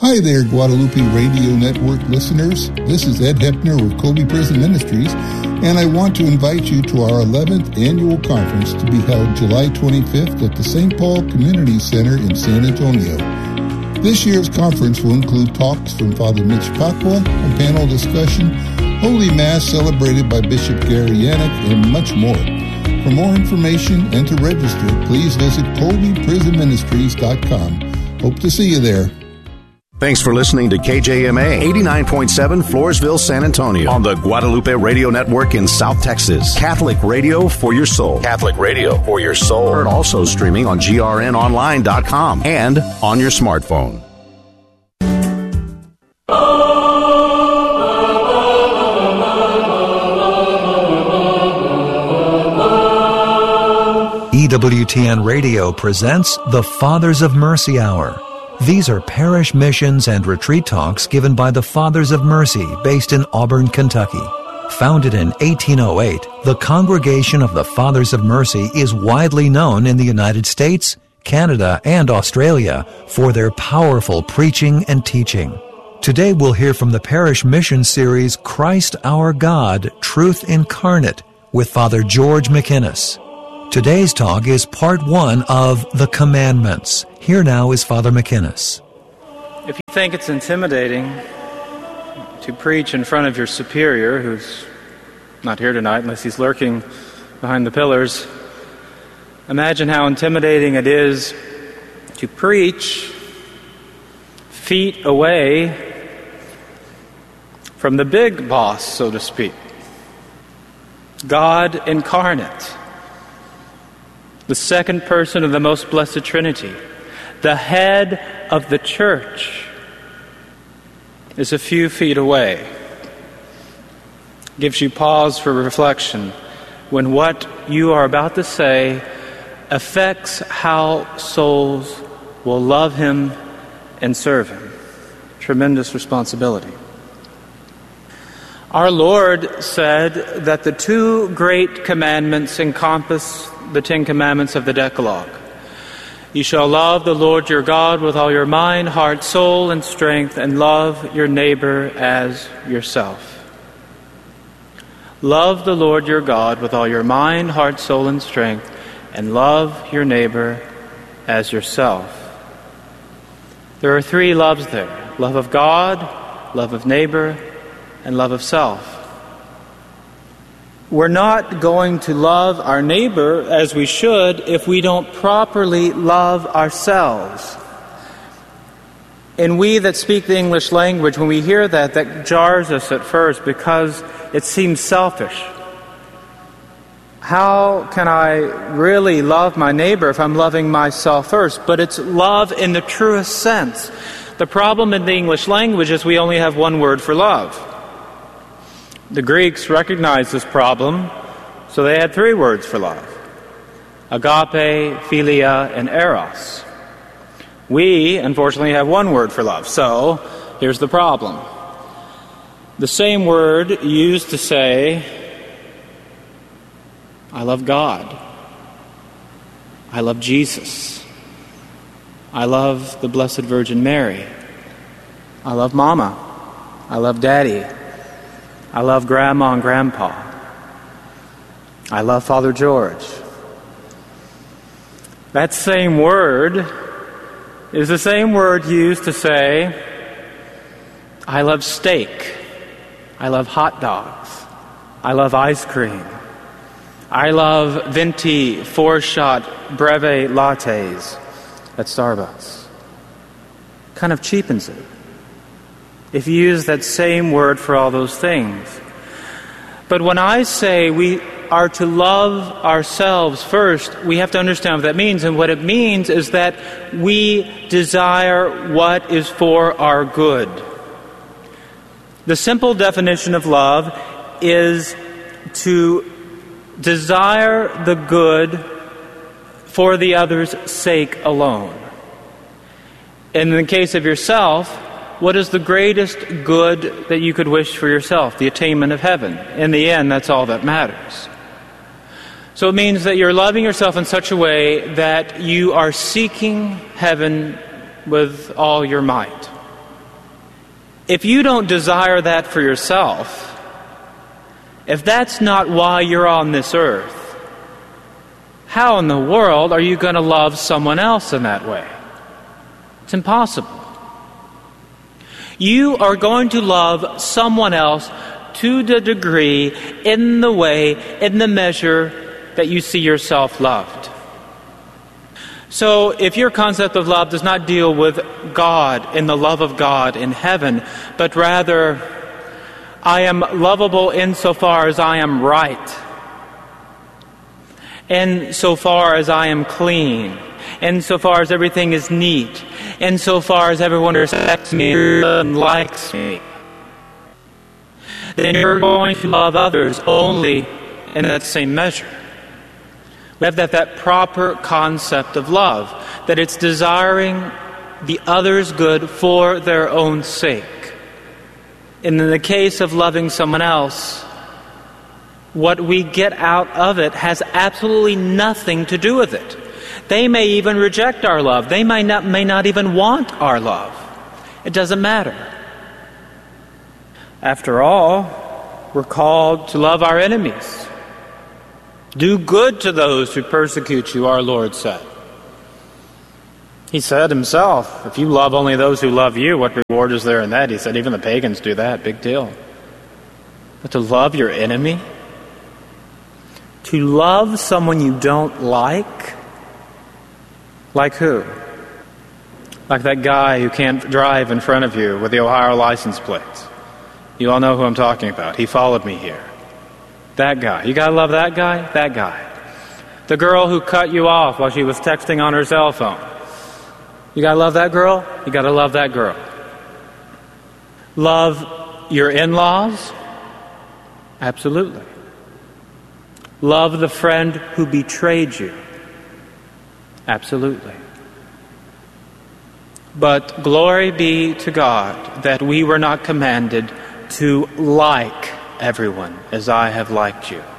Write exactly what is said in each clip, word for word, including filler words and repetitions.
Hi there, Guadalupe Radio Network listeners. This is Ed Hepner with Kobe Prison Ministries, and I want to invite you to our eleventh annual conference to be held July twenty-fifth at the Saint Paul Community Center in San Antonio. This year's conference will include talks from Father Mitch Pacwa, a panel discussion, Holy Mass celebrated by Bishop Gary Yannick, and much more. For more information and to register, please visit Kobe Prison Ministries dot com. Hope to see you there. Thanks for listening to K J M A eighty-nine point seven Floresville, San Antonio on the Guadalupe Radio Network in South Texas. Catholic radio for your soul. Catholic radio for your soul. Heard also streaming on G R N online dot com and on your smartphone. E W T N Radio presents the Fathers of Mercy Hour. These are parish missions and retreat talks given by the Fathers of Mercy based in Auburn, Kentucky. Founded in eighteen oh eight, the Congregation of the Fathers of Mercy is widely known in the United States, Canada, and Australia for their powerful preaching and teaching. Today we'll hear from the parish mission series Christ Our God, Truth Incarnate with Father George McInnes. Today's talk is part one of The Commandments. Here now is Father McInnes. If you think it's intimidating to preach in front of your superior, who's not here tonight unless he's lurking behind the pillars, imagine how intimidating it is to preach feet away from the big boss, so to speak, God incarnate. The second person of the most blessed Trinity, the head of the church, is a few feet away. Gives you pause for reflection when what you are about to say affects how souls will love Him and serve Him. Tremendous responsibility. Our Lord said that the two great commandments encompass the Ten Commandments of the Decalogue. You shall love the Lord your God with all your mind, heart, soul, and strength, and love your neighbor as yourself. Love the Lord your God with all your mind, heart, soul, and strength, and love your neighbor as yourself. There are three loves there: love of God, love of neighbor, and love of self. We're not going to love our neighbor as we should if we don't properly love ourselves. And we that speak the English language, when we hear that, that jars us at first because it seems selfish. How can I really love my neighbor if I'm loving myself first? But it's love in the truest sense. The problem in the English language is we only have one word for love. The Greeks recognized this problem, so they had three words for love: agape, philia, and eros. We, unfortunately, have one word for love, so here's the problem. The same word used to say, I love God, I love Jesus, I love the Blessed Virgin Mary, I love Mama, I love Daddy, I love Grandma and Grandpa. I love Father George. That same word is the same word used to say, I love steak. I love hot dogs. I love ice cream. I love venti four-shot breve lattes at Starbucks. Kind of cheapens it if you use that same word for all those things. But when I say we are to love ourselves first, we have to understand what that means. And what it means is that we desire what is for our good. The simple definition of love is to desire the good for the other's sake alone. And in the case of yourself, what is the greatest good that you could wish for yourself? The attainment of heaven. In the end, that's all that matters. So it means that you're loving yourself in such a way that you are seeking heaven with all your might. If you don't desire that for yourself, if that's not why you're on this earth, how in the world are you going to love someone else in that way? It's impossible. You are going to love someone else to the degree, in the way, in the measure that you see yourself loved. So if your concept of love does not deal with God and the love of God in heaven, but rather, I am lovable insofar as I am right, insofar as I am clean, insofar as everything is neat, insofar as everyone respects me and likes me, then you're going to love others only in that same measure. We have that, that proper concept of love, that it's desiring the other's good for their own sake. And in the case of loving someone else, what we get out of it has absolutely nothing to do with it. They may even reject our love. They may not, may not even want our love. It doesn't matter. After all, we're called to love our enemies. Do good to those who persecute you, our Lord said. He said himself, if you love only those who love you, what reward is there in that? He said, even the pagans do that, big deal. But to love your enemy, to love someone you don't like, like who? Like that guy who can't drive in front of you with the Ohio license plates. You all know who I'm talking about. He followed me here. That guy. You gotta love that guy? That guy. The girl who cut you off while she was texting on her cell phone. You gotta love that girl? You gotta love that girl. Love your in-laws? Absolutely. Love the friend who betrayed you? Absolutely. But glory be to God that we were not commanded to like everyone as I have liked you.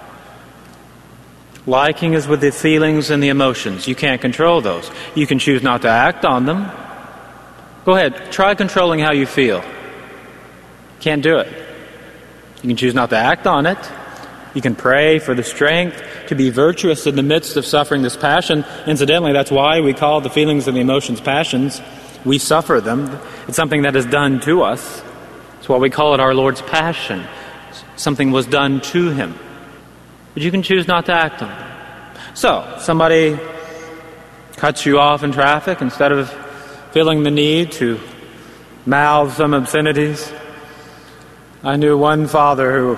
Liking is with the feelings and the emotions. You can't control those. You can choose not to act on them. Go ahead, try controlling how you feel. Can't do it. You can choose not to act on it. You can pray for the strength to be virtuous in the midst of suffering this passion. Incidentally, that's why we call the feelings and the emotions passions. We suffer them. It's something that is done to us. That's why we call it our Lord's passion. Something was done to him. But you can choose not to act on it. So, somebody cuts you off in traffic instead of feeling the need to mouth some obscenities. I knew one father who,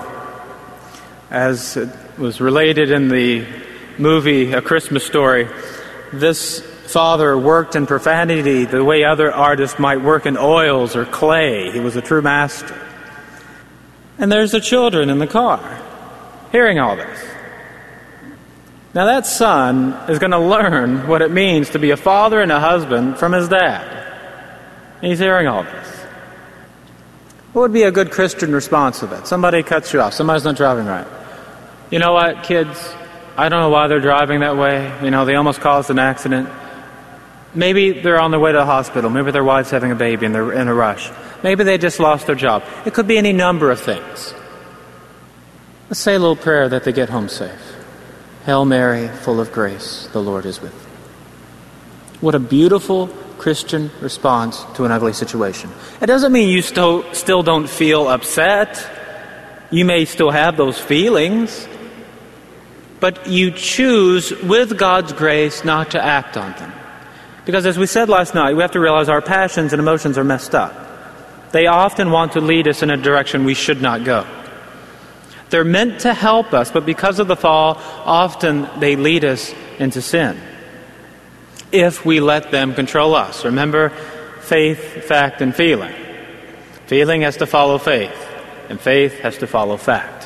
as it was related in the movie A Christmas Story, this father worked in profanity the way other artists might work in oils or clay. He was a true master. And there's the children in the car, hearing all this. Now that son is going to learn what it means to be a father and a husband from his dad. And he's hearing all this. What would be a good Christian response to that? Somebody cuts you off. Somebody's not driving right. You know what, kids? I don't know why they're driving that way. You know, they almost caused an accident. Maybe they're on their way to the hospital. Maybe their wife's having a baby and they're in a rush. Maybe they just lost their job. It could be any number of things. Let's say a little prayer that they get home safe. Hail Mary, full of grace, the Lord is with thee. What a beautiful Christian response to an ugly situation. It doesn't mean you still, still don't feel upset. You may still have those feelings. But you choose, with God's grace, not to act on them. Because as we said last night, we have to realize our passions and emotions are messed up. They often want to lead us in a direction we should not go. They're meant to help us, but because of the fall, often they lead us into sin. If we let them control us. Remember, faith, fact, and feeling. Feeling has to follow faith, and faith has to follow fact.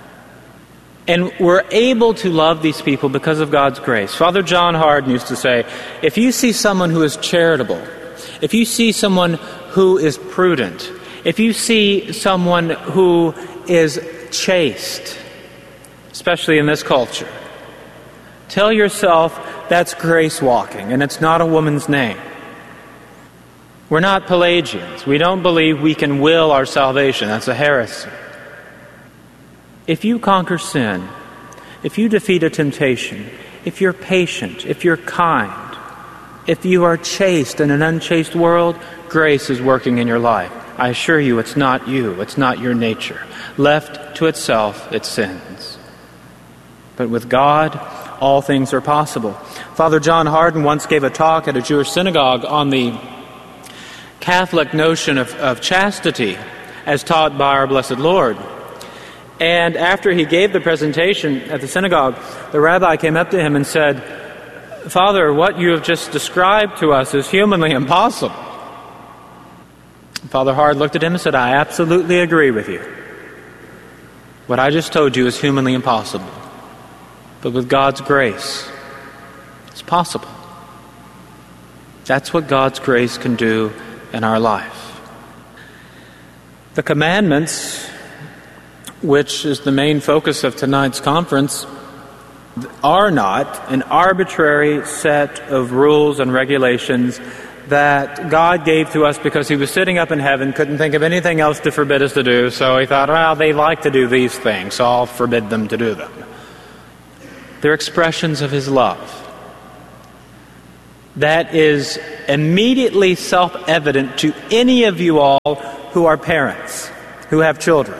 And we're able to love these people because of God's grace. Father John Hardin used to say, if you see someone who is charitable, if you see someone who is prudent, if you see someone who is chaste, especially in this culture, tell yourself that's grace walking, and it's not a woman's name. We're not Pelagians. We don't believe we can will our salvation. That's a heresy. If you conquer sin, if you defeat a temptation, if you're patient, if you're kind, if you are chaste in an unchaste world, grace is working in your life. I assure you, it's not you. It's not your nature. Left to itself, it sins. But with God, all things are possible. Father John Hardin once gave a talk at a Jewish synagogue on the Catholic notion of, of chastity as taught by our blessed Lord. And after he gave the presentation at the synagogue, the rabbi came up to him and said, "Father, what you have just described to us is humanly impossible." Father Hard looked at him and said, "I absolutely agree with you. What I just told you is humanly impossible. But with God's grace, it's possible." That's what God's grace can do in our life. The commandments, which is the main focus of tonight's conference, are not an arbitrary set of rules and regulations that God gave to us because he was sitting up in heaven, couldn't think of anything else to forbid us to do, so he thought, well, they like to do these things, so I'll forbid them to do them. They're expressions of his love. That is immediately self-evident to any of you all who are parents, who have children.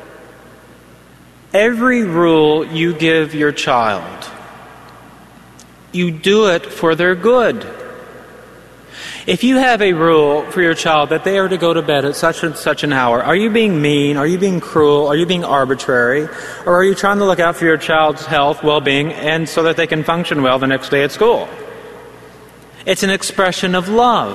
Every rule you give your child, you do it for their good. If you have a rule for your child that they are to go to bed at such and such an hour, are you being mean? Are you being cruel? Are you being arbitrary? Or are you trying to look out for your child's health, well-being, and so that they can function well the next day at school? It's an expression of love.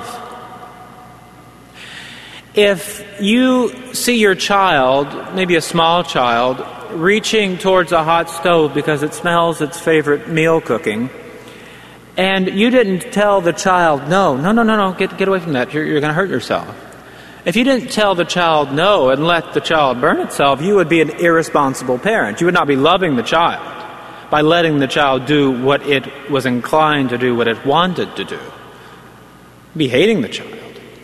If you see your child, maybe a small child, reaching towards a hot stove because it smells its favorite meal cooking, and you didn't tell the child, no, no, no, no, no, get, get away from that, you're, you're going to hurt yourself. If you didn't tell the child no and let the child burn itself, you would be an irresponsible parent. You would not be loving the child by letting the child do what it was inclined to do, what it wanted to do. You'd be hating the child.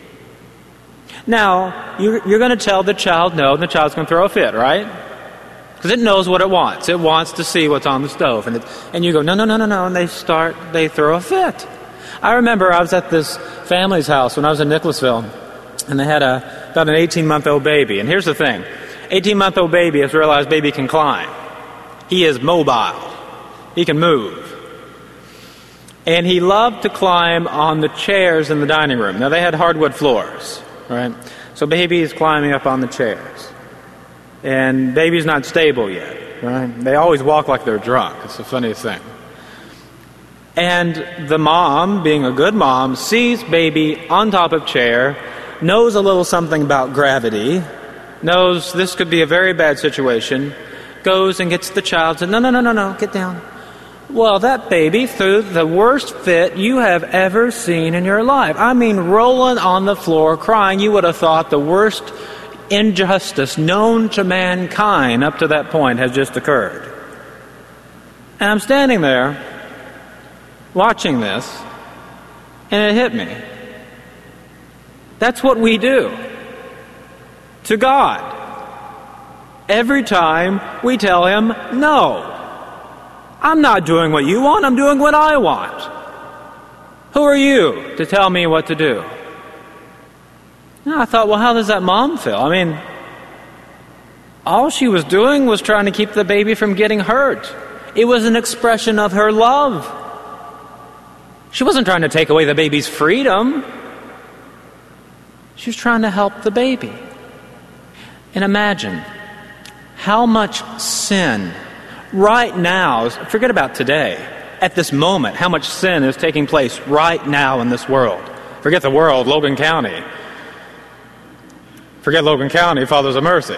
Now, you're, you're going to tell the child no, and the child's going to throw a fit, right? Because it knows what it wants. It wants to see what's on the stove. And, it, and you go, no, no, no, no, no, and they start, they throw a fit. I remember I was at this family's house when I was in Nicholasville, and they had a, about an eighteen-month-old baby. And here's the thing. eighteen-month-old baby has realized baby can climb. He is mobile. He can move. And he loved to climb on the chairs in the dining room. Now, they had hardwood floors, right? So baby is climbing up on the chairs. And baby's not stable yet, right? They always walk like they're drunk. It's the funniest thing. And the mom, being a good mom, sees baby on top of chair, knows a little something about gravity, knows this could be a very bad situation, goes and gets the child, says, no, no, no, no, no, get down. Well, that baby threw the worst fit you have ever seen in your life. I mean, rolling on the floor, crying. You would have thought the worst injustice known to mankind up to that point has just occurred. And I'm standing there watching this, and it hit me. That's what we do to God. Every time we tell him, no, I'm not doing what you want, I'm doing what I want. Who are you to tell me what to do? And I thought, well, how does that mom feel? I mean, all she was doing was trying to keep the baby from getting hurt. It was an expression of her love. She wasn't trying to take away the baby's freedom. She was trying to help the baby. And imagine how much sin right now, forget about today, at this moment, how much sin is taking place right now in this world. Forget the world, Logan County. Forget Logan County, Fathers of Mercy.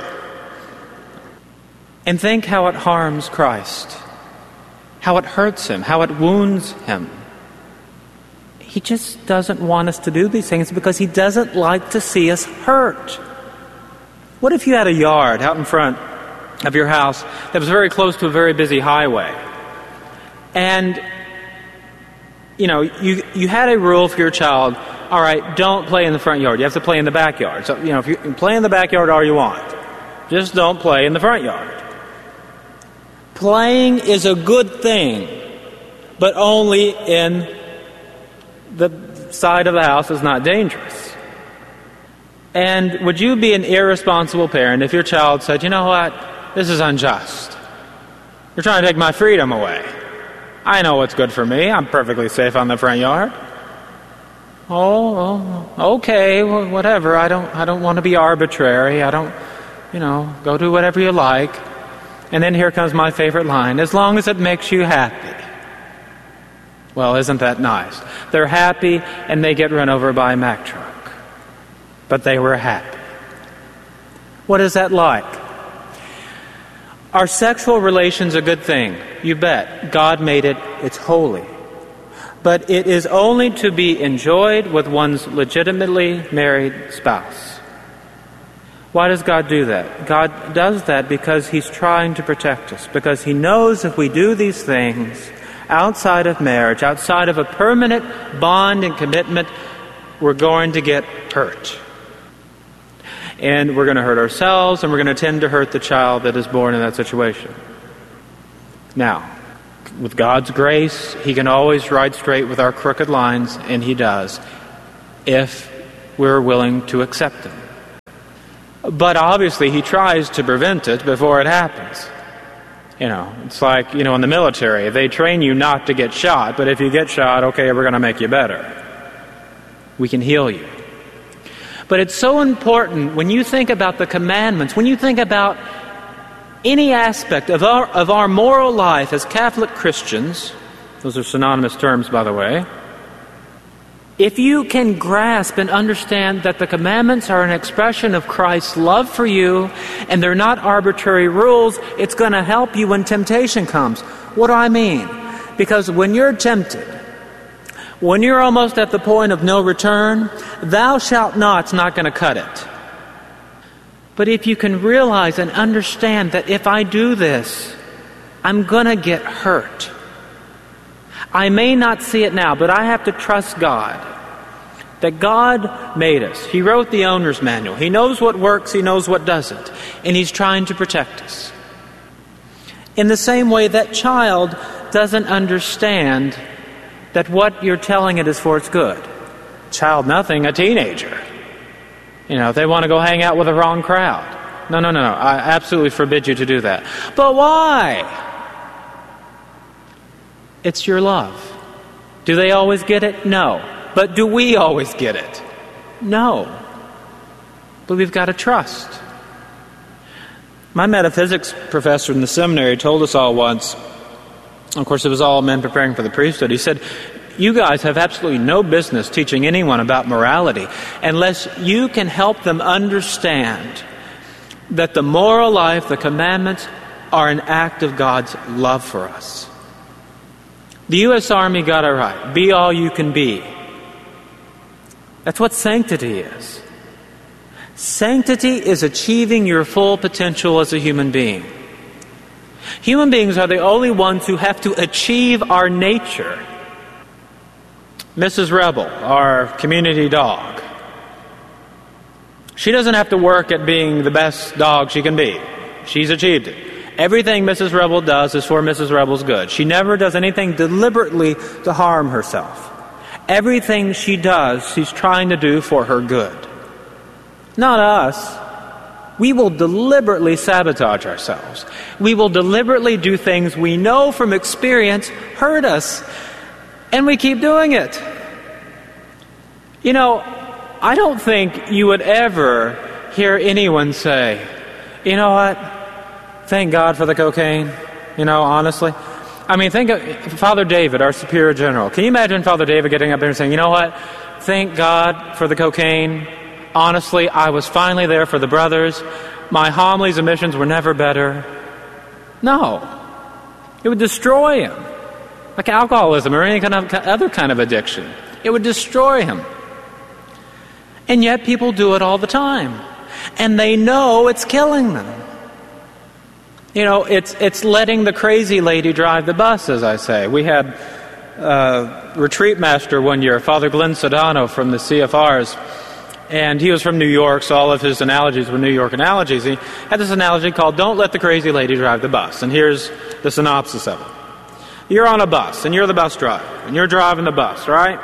And think how it harms Christ, how it hurts him, how it wounds him. He just doesn't want us to do these things because he doesn't like to see us hurt. What if you had a yard out in front of your house that was very close to a very busy highway? And, you know, you, you had a rule for your child, all right, don't play in the front yard. You have to play in the backyard. So, you know, if you can play in the backyard all you want, just don't play in the front yard. Playing is a good thing, but only in the side of the house is not dangerous. And would you be an irresponsible parent if your child said, you know what, this is unjust. You're trying to take my freedom away. I know what's good for me. I'm perfectly safe on the front yard. Oh, well, okay, well, whatever. I don't I don't want to be arbitrary. I don't, you know, go do whatever you like. And then here comes my favorite line, as long as it makes you happy. Well, isn't that nice? They're happy and they get run over by a Mack truck. But they were happy. What is that like? Are sexual relations a good thing? You bet. God made it. It's holy. But it is only to be enjoyed with one's legitimately married spouse. Why does God do that? God does that because He's trying to protect us. Because He knows if we do these things outside of marriage, outside of a permanent bond and commitment, we're going to get hurt. And we're going to hurt ourselves, and we're going to tend to hurt the child that is born in that situation. Now, with God's grace, He can always ride straight with our crooked lines, and He does, if we're willing to accept them. But obviously, He tries to prevent it before it happens. You know, it's like, you know, in the military, they train you not to get shot, but if you get shot, okay, we're going to make you better. We can heal you. But it's so important when you think about the commandments, when you think about any aspect of our of our moral life as Catholic Christians, those are synonymous terms, by the way, if you can grasp and understand that the commandments are an expression of Christ's love for you and they're not arbitrary rules, it's going to help you when temptation comes. What do I mean? Because when you're tempted, when you're almost at the point of no return, thou shalt not's not going to cut it. But if you can realize and understand that if I do this, I'm going to get hurt. I may not see it now, but I have to trust God. That God made us. He wrote the owner's manual. He knows what works, He knows what doesn't. And He's trying to protect us. In the same way, that child doesn't understand that what you're telling it is for its good. Child nothing, a teenager. You know, they want to go hang out with the wrong crowd. No, no, no, no. I absolutely forbid you to do that. But why? It's your love. Do they always get it? No. But do we always get it? No. But we've got to trust. My metaphysics professor in the seminary told us all once, of course it was all men preparing for the priesthood, he said, you guys have absolutely no business teaching anyone about morality unless you can help them understand that the moral life, the commandments, are an act of God's love for us. The U S Army got it right. Be all you can be. That's what sanctity is. Sanctity is achieving your full potential as a human being. Human beings are the only ones who have to achieve our nature. Missus Rebel, our community dog, she doesn't have to work at being the best dog she can be. She's achieved it. Everything Missus Rebel does is for Missus Rebel's good. She never does anything deliberately to harm herself. Everything she does, she's trying to do for her good. Not us. We will deliberately sabotage ourselves. We will deliberately do things we know from experience hurt us. And we keep doing it. You know, I don't think you would ever hear anyone say, you know what, thank God for the cocaine, you know, honestly. I mean, think of Father David, our Superior General. Can you imagine Father David getting up there and saying, you know what, thank God for the cocaine. Honestly, I was finally there for the brothers. My homilies and missions were never better. No. It would destroy him. Like alcoholism or any kind of other kind of addiction. It would destroy him. And yet people do it all the time. And they know it's killing them. You know, it's it's letting the crazy lady drive the bus, as I say. We had uh, retreat master one year, Father Glenn Sedano from the C F Rs, and he was from New York, so all of his analogies were New York analogies. He had this analogy called, "Don't let the crazy lady drive the bus." And here's the synopsis of it. You're on a bus, and you're the bus driver, and you're driving the bus, right?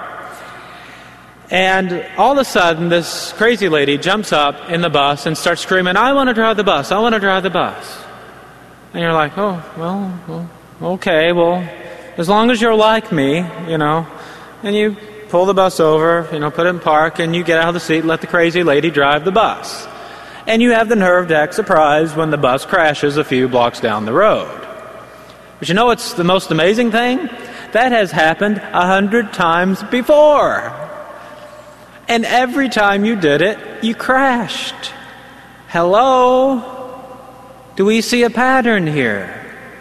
And all of a sudden, this crazy lady jumps up in the bus and starts screaming, "I want to drive the bus, I want to drive the bus." And you're like, oh, well, well, okay, well, as long as you're like me, you know, and you pull the bus over, you know, put it in park, and you get out of the seat and let the crazy lady drive the bus. And you have the nerve to act surprised when the bus crashes a few blocks down the road. But you know what's the most amazing thing? That has happened a hundred times before. And every time you did it, you crashed. Hello? Do we see a pattern here?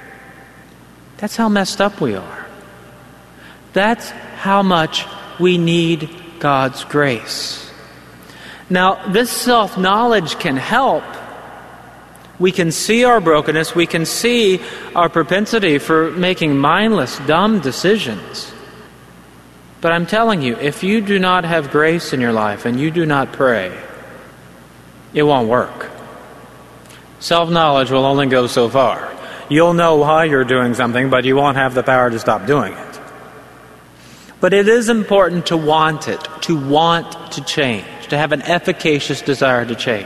That's how messed up we are. That's how much we need God's grace. Now, this self-knowledge can help. We can see our brokenness. We can see our propensity for making mindless, dumb decisions. But I'm telling you, if you do not have grace in your life and you do not pray, it won't work. Self-knowledge will only go so far. You'll know why you're doing something, but you won't have the power to stop doing it. But it is important to want it, to want to change, to have an efficacious desire to change.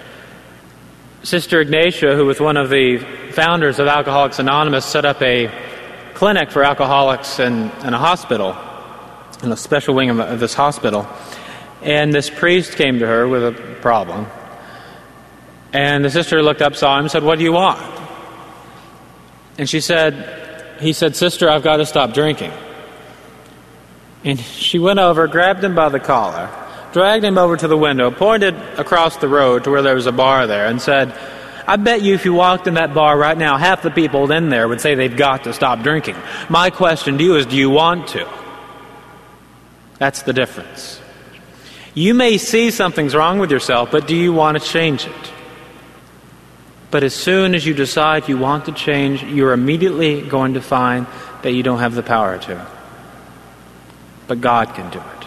Sister Ignatia, who was one of the founders of Alcoholics Anonymous, set up a clinic for alcoholics in, in a hospital, in a special wing of, of this hospital. And this priest came to her with a problem. And the sister looked up, saw him, and said, "What do you want?" And she said, he said, "Sister, I've got to stop drinking." And she went over, grabbed him by the collar, dragged him over to the window, pointed across the road to where there was a bar there, and said, "I bet you if you walked in that bar right now, half the people in there would say they've got to stop drinking. My question to you is, do you want to?" That's the difference. You may see something's wrong with yourself, but do you want to change it? But as soon as you decide you want to change, you're immediately going to find that you don't have the power to. But God can do it,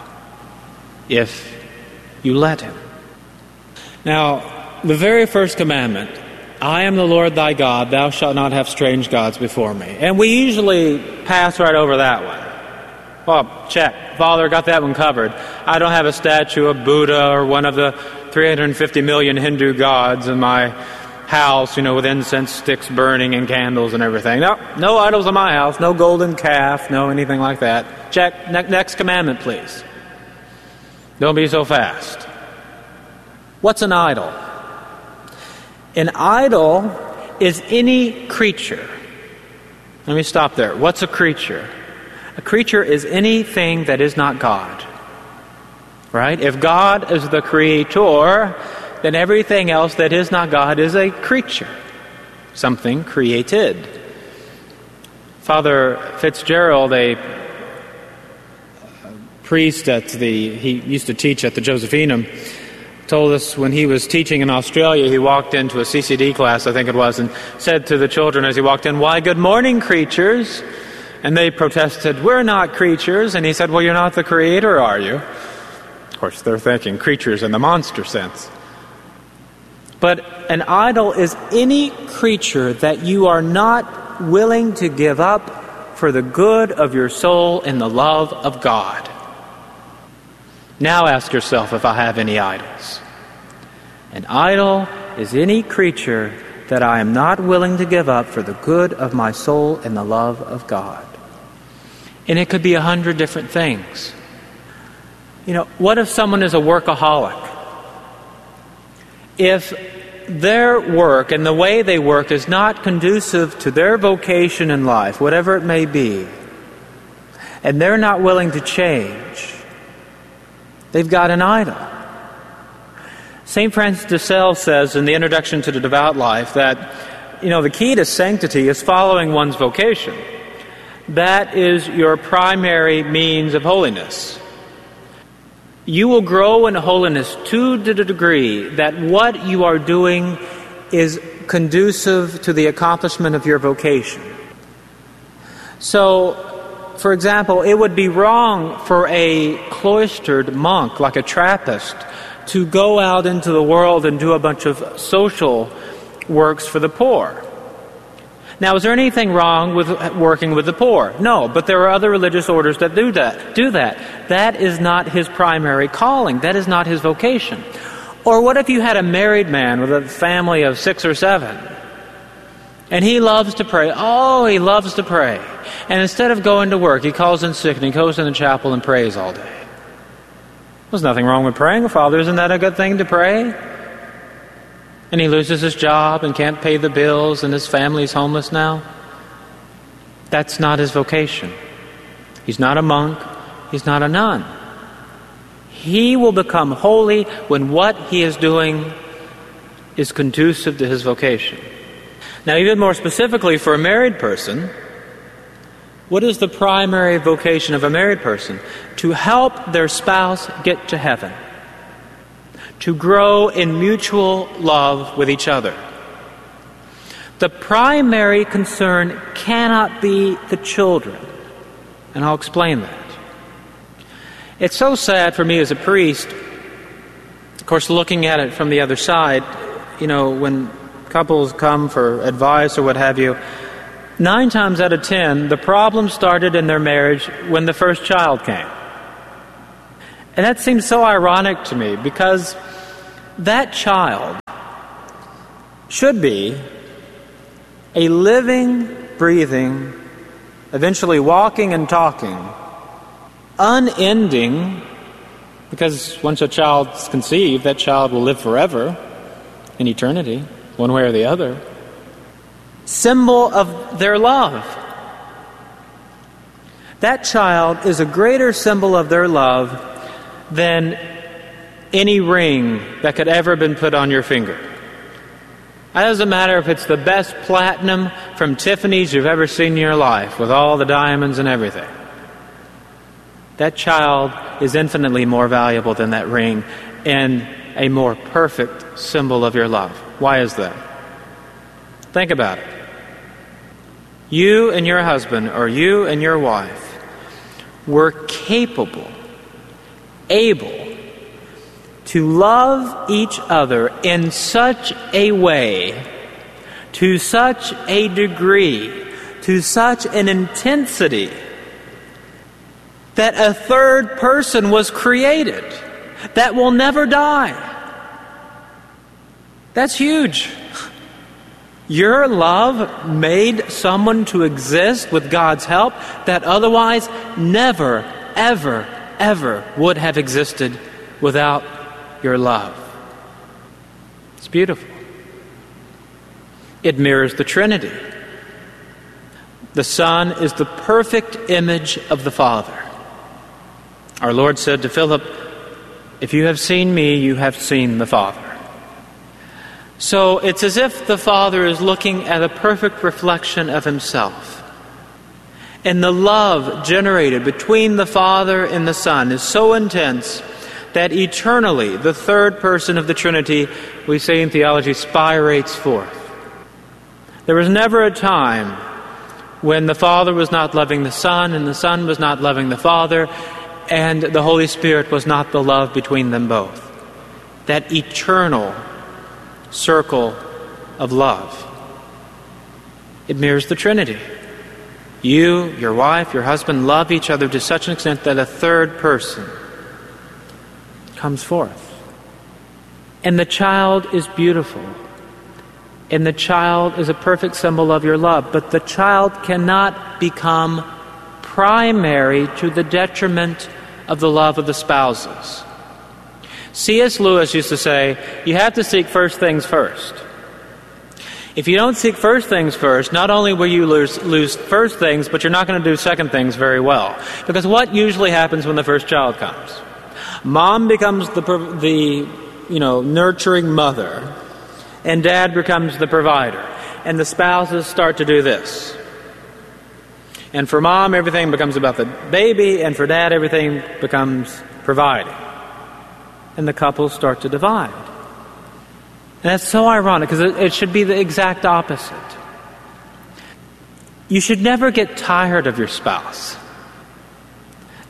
if you let Him. Now, the very first commandment, "I am the Lord thy God, thou shalt not have strange gods before me." And we usually pass right over that one. Well, check. Father, got that one covered. I don't have a statue of Buddha or one of the three hundred fifty million Hindu gods in my house, you know, with incense sticks burning and candles and everything. No, no idols in my house, no golden calf, no anything like that. Check. Ne- next commandment, please. Don't be so fast. What's an idol? An idol is any creature. Let me stop there. What's a creature? A creature is anything that is not God. Right? If God is the creator, then everything else that is not God is a creature, something created. Father Fitzgerald, a priest at the, he used to teach at the Josephinum, told us when he was teaching in Australia, he walked into a C C D class, I think it was, and said to the children as he walked in, "Why, good morning, creatures." And they protested, "We're not creatures." And he said, "Well, you're not the creator, are you?" Of course, they're thinking creatures in the monster sense. But an idol is any creature that you are not willing to give up for the good of your soul and the love of God. Now ask yourself if I have any idols. An idol is any creature that I am not willing to give up for the good of my soul and the love of God. And it could be a hundred different things. You know, what if someone is a workaholic? If their work and the way they work is not conducive to their vocation in life, whatever it may be, and they're not willing to change, they've got an idol. Saint Francis de Sales says in the Introduction to the Devout Life that, you know, the key to sanctity is following one's vocation. That is your primary means of holiness. You will grow in holiness to the degree that what you are doing is conducive to the accomplishment of your vocation. So, for example, it would be wrong for a cloistered monk, like a Trappist, to go out into the world and do a bunch of social works for the poor. Now, is there anything wrong with working with the poor? No, but there are other religious orders that do that. Do that. That is not his primary calling. That is not his vocation. Or what if you had a married man with a family of six or seven, and he loves to pray? Oh, he loves to pray. And instead of going to work, he calls in sick and he goes in the chapel and prays all day. There's nothing wrong with praying, Father. Isn't that a good thing to pray? And he loses his job and can't pay the bills and his family's homeless now. That's not his vocation. He's not a monk. He's not a nun. He will become holy when what he is doing is conducive to his vocation. Now, even more specifically for a married person, what is the primary vocation of a married person? To help their spouse get to heaven. To grow in mutual love with each other. The primary concern cannot be the children. And I'll explain that. It's so sad for me as a priest, of course, looking at it from the other side, you know, when couples come for advice or what have you, nine times out of ten, the problem started in their marriage when the first child came. And that seems so ironic to me, because that child should be a living, breathing, eventually walking and talking, unending, because once a child's conceived, that child will live forever in eternity, one way or the other, symbol of their love. That child is a greater symbol of their love than any ring that could ever have been put on your finger. It doesn't matter if it's the best platinum from Tiffany's you've ever seen in your life, with all the diamonds and everything. That child is infinitely more valuable than that ring, and a more perfect symbol of your love. Why is that? Think about it. You and your husband, or you and your wife, were capable, able to love each other in such a way, to such a degree, to such an intensity, that a third person was created that will never die. That's huge. Your love made someone to exist with God's help that otherwise never, ever, ever would have existed without your love. It's beautiful. It mirrors the Trinity. The Son is the perfect image of the Father. Our Lord said to Philip, "If you have seen me, you have seen the Father." So it's as if the Father is looking at a perfect reflection of himself. And the love generated between the Father and the Son is so intense that eternally the third person of the Trinity, we say in theology, spirates forth. There was never a time when the Father was not loving the Son and the Son was not loving the Father, and the Holy Spirit was not the love between them both. That eternal circle of love. It mirrors the Trinity. You, your wife, your husband love each other to such an extent that a third person comes forth. And the child is beautiful. And the child is a perfect symbol of your love. But the child cannot become primary to the detriment of the love of the spouses. C S Lewis used to say, you have to seek first things first. If you don't seek first things first, not only will you lose, lose first things, but you're not going to do second things very well. Because what usually happens when the first child comes? Mom becomes the, the you know, nurturing mother, and dad becomes the provider. And the spouses start to do this. And for mom, everything becomes about the baby, and for dad, everything becomes providing. And the couples start to divide. And that's so ironic, because it, it should be the exact opposite. You should never get tired of your spouse.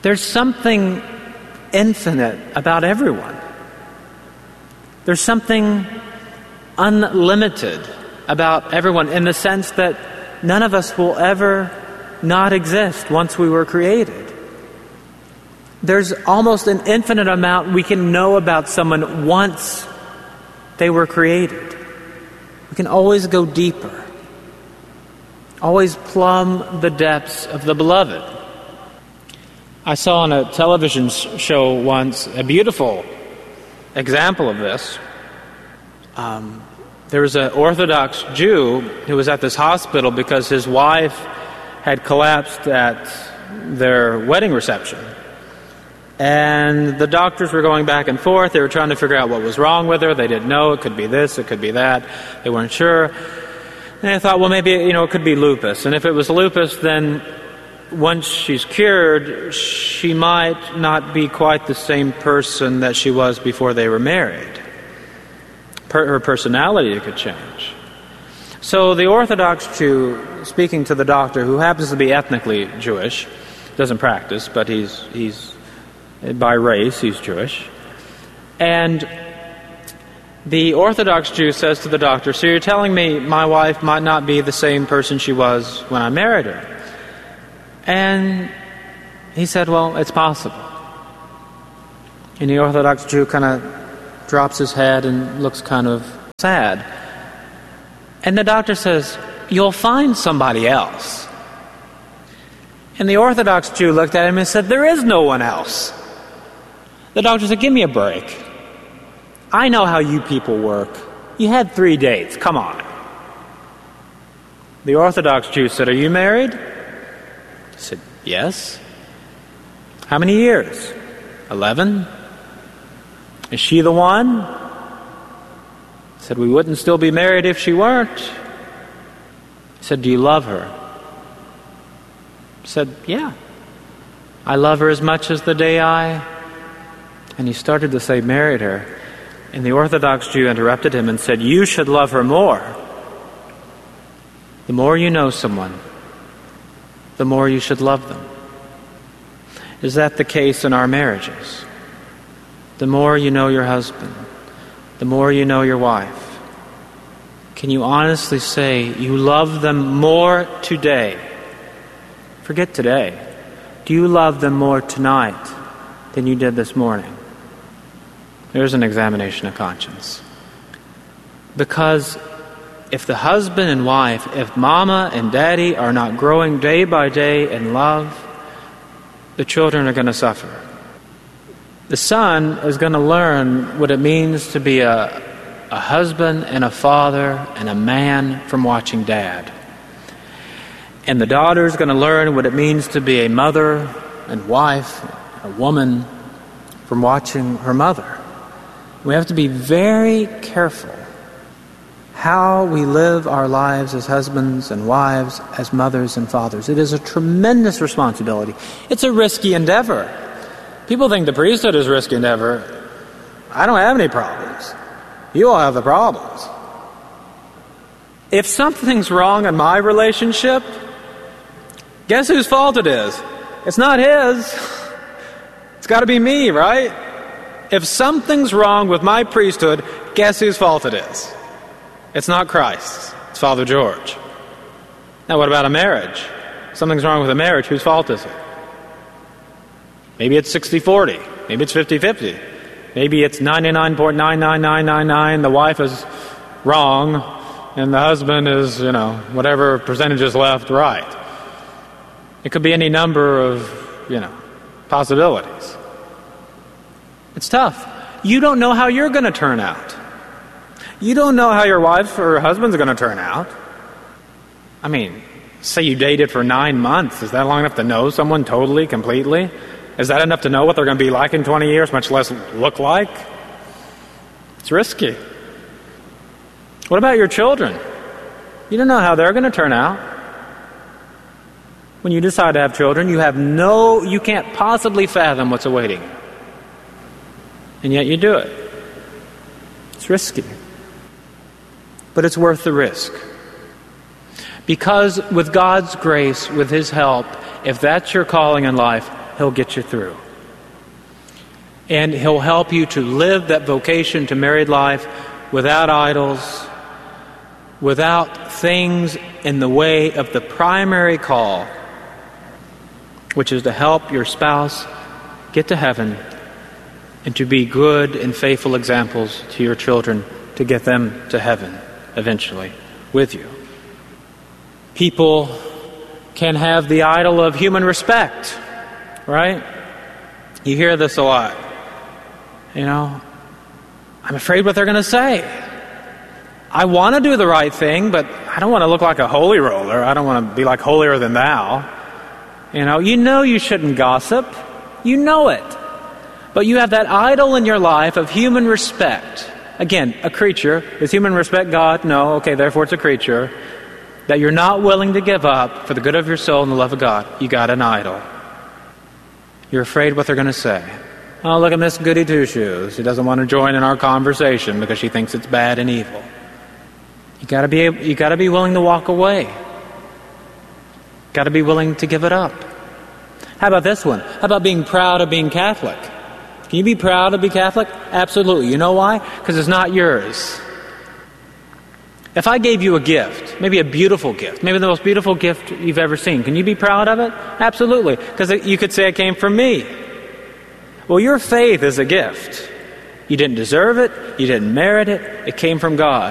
there's something infinite about everyone. There's something unlimited about everyone in the sense that none of us will ever not exist once we were created. There's almost an infinite amount we can know about someone once they were created. We can always go deeper, always plumb the depths of the beloved. I saw on a television show once a beautiful example of this. Um, there was an Orthodox Jew who was at this hospital because his wife had collapsed at their wedding reception. And the doctors were going back and forth. They were trying to figure out what was wrong with her. They didn't know. It could be this, it could be that. They weren't sure. And I thought, well, maybe, you know, it could be lupus. And if it was lupus, then once she's cured, she might not be quite the same person that she was before they were married. Per- her personality could change. So the Orthodox Jew, speaking to the doctor, who happens to be ethnically Jewish, doesn't practice, but he's he's by race, he's Jewish. And the Orthodox Jew says to the doctor, so you're telling me my wife might not be the same person she was when I married her? And he said, well, it's possible. And the Orthodox Jew kind of drops his head and looks kind of sad. And the doctor says, you'll find somebody else. And the Orthodox Jew looked at him and said, there is no one else. The doctor said, give me a break. I know how you people work. You had three dates. Come on. The Orthodox Jew said, are you married? He said, yes. How many years? Eleven. Is she the one? He said, we wouldn't still be married if she weren't. He said, do you love her? He said, yeah. I love her as much as the day I... And he started to say, married her. And the Orthodox Jew interrupted him and said, you should love her more. The more you know someone, the more you should love them. Is that the case in our marriages? The more you know your husband, the more you know your wife. Can you honestly say you love them more today? Forget today. Do you love them more tonight than you did this morning? There's an examination of conscience. Because if the husband and wife, if mama and daddy are not growing day by day in love, the children are going to suffer. The son is going to learn what it means to be a, a husband and a father and a man from watching dad. And the daughter is going to learn what it means to be a mother and wife, a woman from watching her mother. We have to be very careful how we live our lives as husbands and wives, as mothers and fathers. It is a tremendous responsibility. It's a risky endeavor. People think the priesthood is a risky endeavor. I don't have any problems. You all have the problems. If something's wrong in my relationship, guess whose fault it is? It's not his. It's got to be me, right? If something's wrong with my priesthood, guess whose fault it is? It's not Christ's. It's Father George. Now, what about a marriage? If something's wrong with a marriage, whose fault is it? Maybe it's sixty forty. Maybe it's fifty fifty. Maybe it's ninety-nine point nine nine nine nine nine. The wife is wrong, and the husband is, you know, whatever percentage is left right. It could be any number of, you know, possibilities. It's tough. You don't know how you're going to turn out. You don't know how your wife or husband's going to turn out. I mean, say you dated for nine months. Is that long enough to know someone totally, completely? Is that enough to know what they're going to be like in twenty years, much less look like? It's risky. What about your children? You don't know how they're going to turn out. When you decide to have children, you have no, you can't possibly fathom what's awaiting you. And yet you do it. It's risky. But it's worth the risk. Because with God's grace, with His help, if that's your calling in life, He'll get you through. And He'll help you to live that vocation to married life without idols, without things in the way of the primary call, which is to help your spouse get to heaven and to be good and faithful examples to your children to get them to heaven eventually with you. People can have the idol of human respect, right? You hear this a lot. You know, I'm afraid what they're going to say. I want to do the right thing, but I don't want to look like a holy roller. I don't want to be like holier than thou. You know, you know you shouldn't gossip. You know it. But you have that idol in your life of human respect. Again, a creature. Does human respect God? No. Okay, therefore it's a creature. That you're not willing to give up for the good of your soul and the love of God. You got an idol. You're afraid what they're going to say. Oh, look at Miss Goody Two-Shoes. She doesn't want to join in our conversation because she thinks it's bad and evil. You got to be able, you got to be willing to walk away. Got to be willing to give it up. How about this one? How about being proud of being Catholic? Can you be proud to be Catholic? Absolutely. You know why? Because it's not yours. If I gave you a gift, maybe a beautiful gift, maybe the most beautiful gift you've ever seen, can you be proud of it? Absolutely. Because you could say it came from me. Well, your faith is a gift. You didn't deserve it. You didn't merit it. It came from God.